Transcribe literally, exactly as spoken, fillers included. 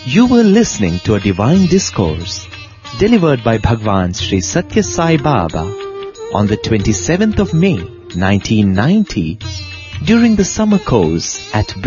You were listening to a divine discourse delivered by Bhagwan Sri Satya Sai Baba on the twenty-seventh of May nineteen ninety during the summer course at